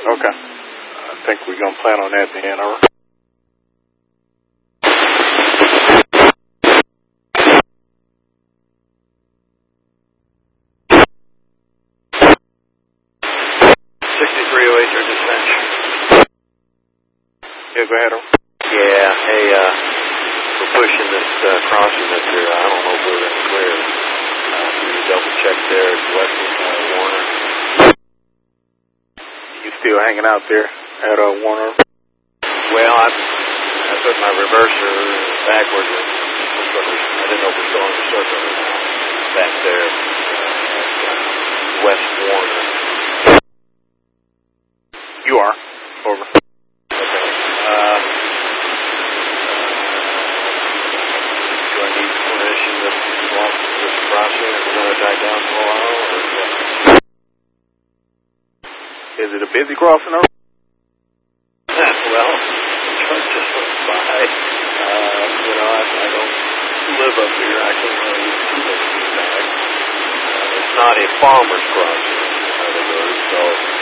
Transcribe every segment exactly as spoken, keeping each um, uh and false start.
Okay. I think we're going to plan on that then, all right? sixty-three oh eight, your dispatch. Yeah, go ahead. Yeah, hey, uh, we're pushing this uh, crossing up here. I don't know if we're in the clear. Uh, can you double check there at West uh, Warner? You still hanging out there at uh, Warner? Well, I, I put my reverser backwards. And I didn't know if we're going to circle or not. Back there at uh, West Warner. You are. Over. Okay. Uh, do I need permission to walk this crossing and we're going to die down for a while? Or what? Is it a busy crossing? Or? Well, truck just went by. Uh, you know, I, I don't live up here. I can't really see the feedback. Uh, it's not a farmer's crossing, in other words, so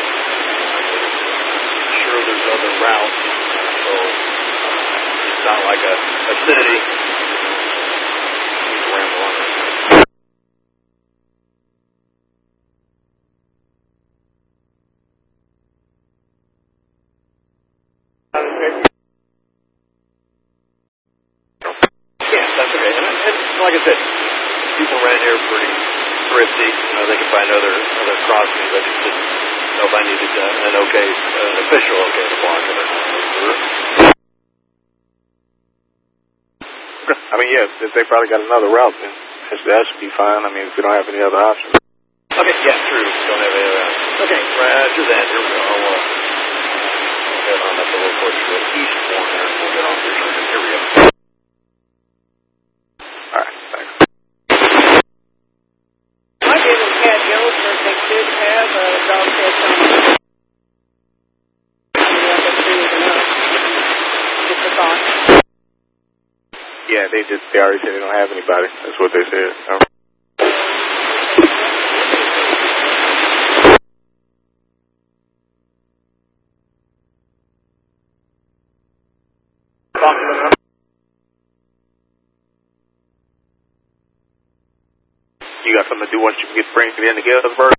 I'm sure there's other routes. So uh, it's not like a, a city. Just ramble on it. Yeah, that's okay. And, and like I said, people around here are pretty thrifty. You know, they can find other other crossings. I just didn't know if I needed uh, an okay, an official okay to block it or not. I mean, yes, if they probably got another route, then that should be fine. I mean, if we don't have any other options. Okay, yeah, true. Don't have any other options. Okay, right after that, here we go. I'll uh, head on up a little closer to the east corner, and we'll get off here. Here we go. All right, thanks. My name is Cat Jones, and they did have a dog test on it. Just a thought. Yeah, they just, they already said they don't have anybody. That's what they said. Um, You got something to do once you get bring it in together, Bert?